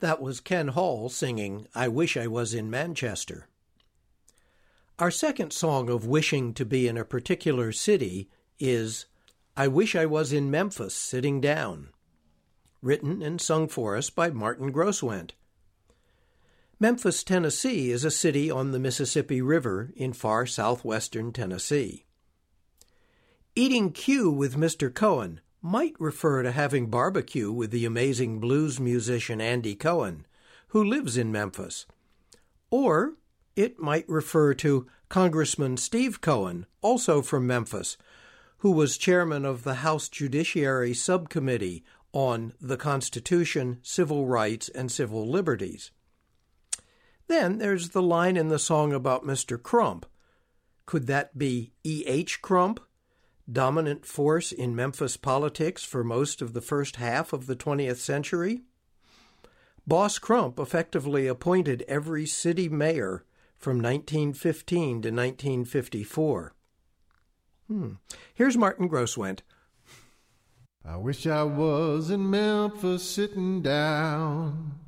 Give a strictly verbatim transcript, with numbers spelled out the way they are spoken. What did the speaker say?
That was Ken Hall singing I Wish I Was in Manchester. Our second song of wishing to be in a particular city is I Wish I Was in Memphis Sitting Down, written and sung for us by Martin Groswent. Memphis, Tennessee is a city on the Mississippi River in far southwestern Tennessee. Eating Q with Mister Cohen might refer to having barbecue with the amazing blues musician Andy Cohen, who lives in Memphis. Or it might refer to Congressman Steve Cohen, also from Memphis, who was chairman of the House Judiciary Subcommittee on the Constitution, Civil Rights, and Civil Liberties. Then there's the line in the song about Mister Crump. Could that be E H Crump, dominant force in Memphis politics for most of the first half of the twentieth century? Boss Crump effectively appointed every city mayor from nineteen fifteen to nineteen fifty-four. Hmm. Here's Martin Groswent. I wish I was in Memphis sitting down,